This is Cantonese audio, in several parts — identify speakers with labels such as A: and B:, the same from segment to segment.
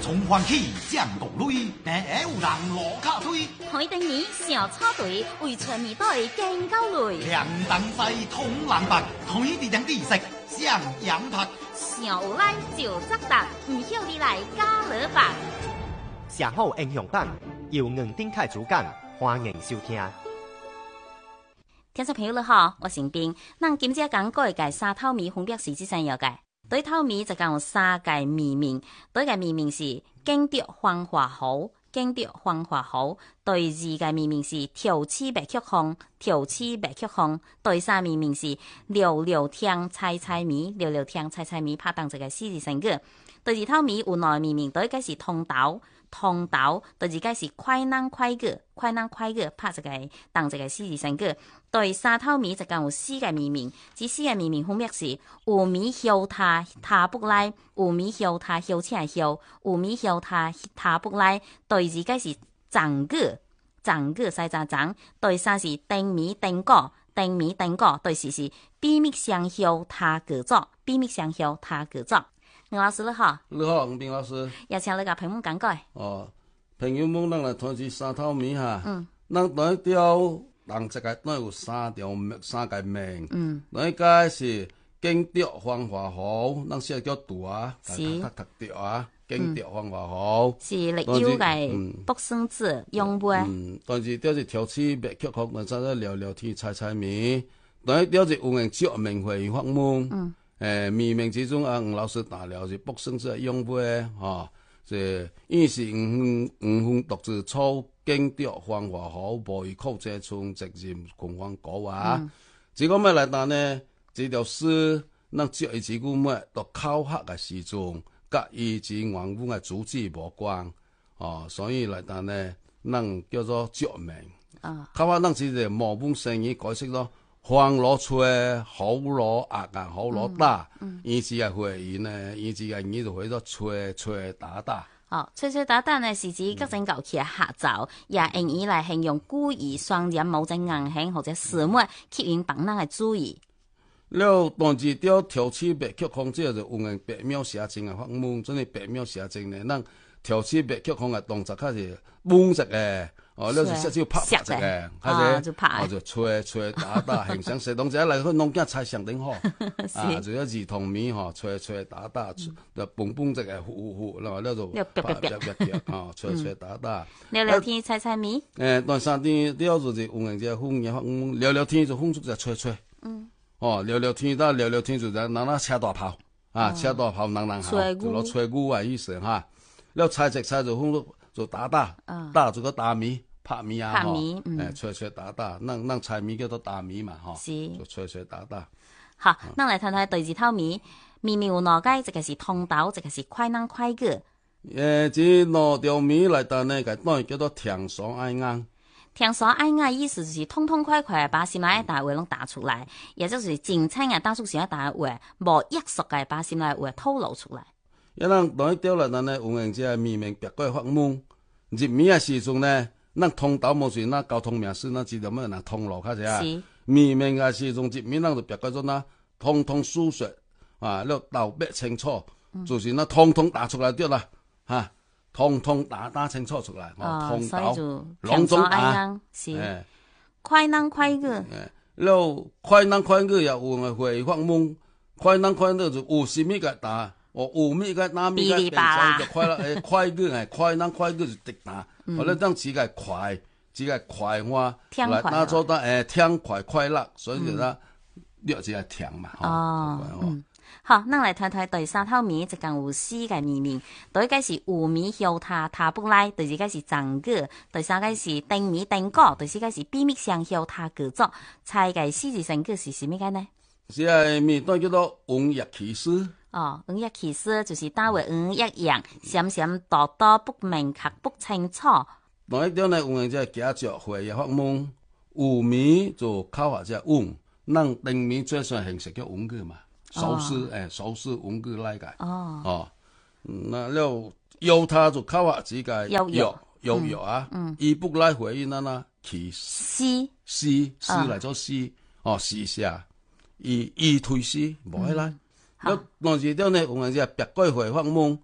A: 從環起將國類，但有人落卡推。
B: 海定年小草隊為全面隊更高類。
A: 兩等西通南北，推地兩地食相養拍。
B: 小有來就則達，唔曉你來加勒法。
C: 寫好英雄版，由吳丁凱主講，歡迎收聽。
B: 聽眾朋友你好，我姓邊。咱今朝講過嘅三頭米分別是幾種嘅？對頭米就講有三個米名，對個米名是經德黃花蠔，經德黃花蠔。對二個米名是調豉白曲紅，調豉白曲紅。對三米名是溜溜聽菜菜米，溜溜聽菜菜米拍當一個四字成語。對二頭米有內米名，對個是通豆。通豆對二個是快男快個，快男快個拍一個當一個四字成語。對三頭米就講有四個米名，這四個米名分別是有米香他他不來，有米香他香請香，有米香他他不來。對二個是長個，長個西雜長。對三是丁米丁果，丁米丁果。對四是比蜜香香他個作，比蜜香香他個作。吳老師你好，
D: 你好，吳斌老師，
B: 也請你個朋友講過。
D: 哦，朋友們，咱來談起三頭米哈，咱第一條，人一個咱有三個名，第一個是經德黃花蠔，咱寫叫杜啊，讀對啊，經德黃花蠔
B: 是歷有嘅卜生子用杯，
D: 但是條是調豉白曲紅，咱再聊聊天菜菜米，第一條是有人著名會發夢。米名之中啊，吳老師打了是卜生子的用杯，是伊是五分獨自草，經德黃花蠔，無以口這村直任窮荒高啊。這個咩來答呢？這條詩咱接一句咩？到考核嘅時陣，甲伊之原文嘅主旨無關，所以來答呢，咱叫做著名。考核咱是個模本成語解釋咯。黃羅吹，好羅壓啊，好羅打，伊是個回語呢，伊是個語就會咗吹吹打打。
B: 吹吹打打呢是指各種舊期嘅下晝，也用以來形容故意雙人某種硬性或者事物吸引別人嘅注意。
D: 了，但是條調豉白曲紅，這就有人白描寫真嘅發夢，真係白描寫真嘅，咱調豉白曲紅嘅動作較是懵實嘅。了是寫就拍拍嘅，係就吹吹打打，形象寫東西嚟去弄件菜上頂好，就一兒童米吹吹打打，就蹦蹦隻嘅呼呼，然後了就拍吹吹打打。
B: 聊聊天菜菜米，
D: 但三天了就是有人隻風嘢發夢，聊聊天就風出隻吹吹，聊聊天但聊聊天就人那車大炮，車大炮人好，就攞吹鼓嘅意思哈。了菜就風就打打，打就個打米。拍米啊，吹吹打打，咱菜米叫做打米嘛，就吹吹打打。
B: 好，咱來睇睇對二頭米，米名有兩個，一個是通豆，一個是快男快個。
D: 這兩條米來答呢，個當叫做甜爽愛硬。
B: 甜爽愛硬意思就是痛痛快快把心內大話攏打出來，也就是真清嘅打出心內大話，無約束嘅把心內話透露出來。
D: 一人當一條來答呢，有人只米名別個發夢，入米嘅時陣呢。咱通豆冇算，咱交通名師，咱知道咩人通路較濟啊。米名嘅時陣入面，咱就別個做那通通輸血啊，了豆白清楚，就是那通通打出來對啦，通通打清楚出來。通豆兩種啊，
B: 是快男快個。
D: 了快男快個也有人會發夢，快男快個就有啥物個打，有米個哪米個變成就快啦，快個快男快個就直打。或者當只個快，只個快話，來那做得聽快快樂，所以就咧略只係聽嘛。
B: 好，咱來睇睇第三頭米，就講有四個米名，第一個是有米香他不來，第二個是長個，第三個是丁米丁果，第四個是比蜜香香他個作。猜個四字成語是什麼個呢？
D: 是係米都叫做黃葉起司。
B: 黃葉起司就是打為黃葉樣，閃閃多多不明確不清楚。
D: 另一條呢，有人就係假著會嘅發夢，有米就靠下隻黃，咱丁米最上形式叫黃個嘛，手撕黃個來個。那了油他就靠下自個油啊，伊不來回應那起絲嚟做絲，絲下伊推絲無起來。了，但是了呢，有人就別個會發夢，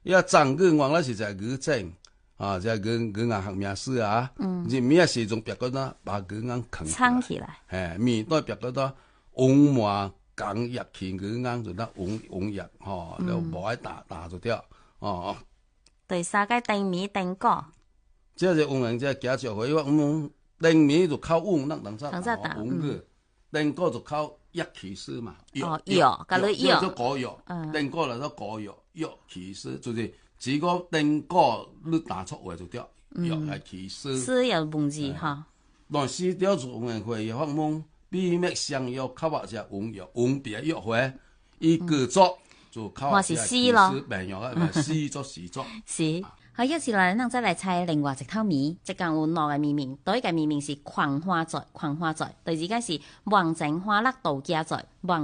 D: 伊啊长句原來是在語證啊，即係語言學名師啊，入面啊時仲別個呾把語言
B: 撐起來，
D: 面對別個呾往滿講入去語言就呾往入吼，就無愛打就掉哦。
B: 對三個定米定果，
D: 即係往人即係假照會話定米就靠往呾當陣往個，定果就靠一起司嘛。
B: 哦，藥，甲你藥，
D: 做果藥，定果嚟做果藥，藥起司就是只個定果你打出話就掉，藥係起司。
B: 是有問題哈。
D: 但是掉做往人會發夢，秘密上藥靠或者往藥，往別藥會，伊個作就靠或者起司病藥啊，唔係施作施作。
B: 是。好，一次來，咱再來猜另外一套謎，即講有兩個謎面，第一個謎面是狂花罪，第二個是忘情花落度假罪，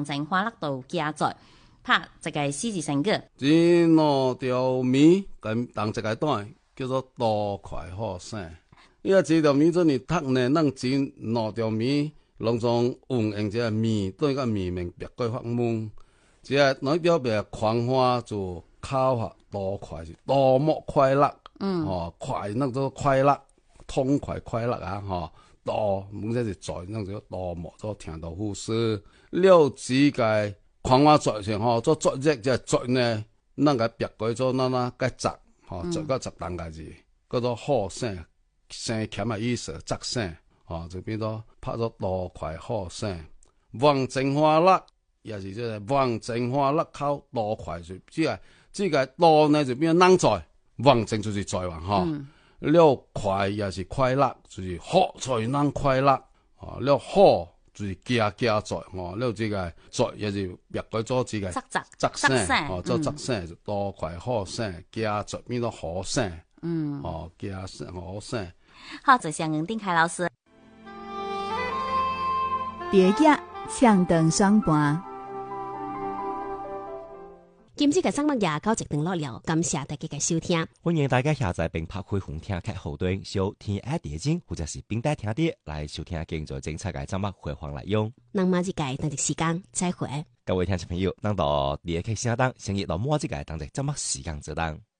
B: 拍一個詩字成語。
D: 這兩條謎，咁當一個段叫做多快好省。因為這條謎做你讀呢，咱真兩條謎，攏總用這個謎對個謎面別個發夢，這個那條別狂花就靠下。多快是多麼快樂，快那個快樂，痛快快樂啊，多，唔即是在那個多麼都聽到呼吸。了解個狂花作上做作業即係作呢，那個別個做那個雜，做個雜當個字，嗰個好省，省欠嘅意思，雜省，就變咗拍咗多快好省。忘情花落也是即係忘情花落靠多快就即係。這個多呢就變能在，忘情就是在玩了快也是快樂，就是好才能快樂，了好就是加在，了這個在也是別個做這個雜聲，做雜聲就多快好聲，加在變到好聲，加聲好聲。
B: 好，就向吳定凱老師。
E: 蝶仔唱燈雙盤。
F: 今次嘅節目也到這段落了，感謝大家嘅收聽。
G: 歡迎大家下載並拍開紅聽客戶端收聽愛蝶精或者是並帶聽碟來收聽更多精彩嘅節目回放內容。
F: 那麼這個等陣時間再會。
G: 各位聽眾朋友，咱到第一期聲檔，先熱到末這個等陣節目時間再等。